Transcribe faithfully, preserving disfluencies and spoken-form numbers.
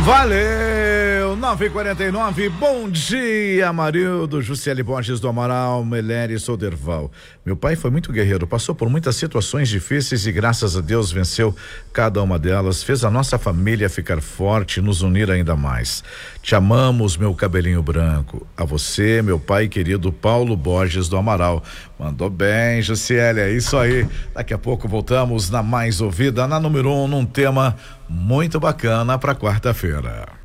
Valeu, nove e quarenta e nove, bom dia, Amarildo, Juscelie Borges do Amaral, Meleri Soderval. Meu pai foi muito guerreiro, passou por muitas situações difíceis e graças a Deus venceu cada uma delas, fez a nossa família ficar forte e nos unir ainda mais. Te amamos, meu cabelinho branco. A você, meu pai querido Paulo Borges do Amaral. Mandou bem, Juscelie, é isso aí. Daqui a pouco voltamos na mais ouvida, na número um, num tema muito bacana para quarta-feira.